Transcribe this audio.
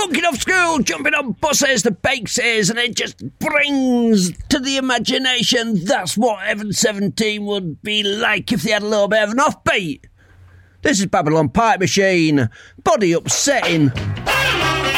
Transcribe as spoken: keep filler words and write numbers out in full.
flunking off school, jumping on buses, the bakes, and it just brings to the imagination that's what Evan seventeen would be like if they had a little bit of an offbeat. This is Babylon Pipe Machine, body upsetting.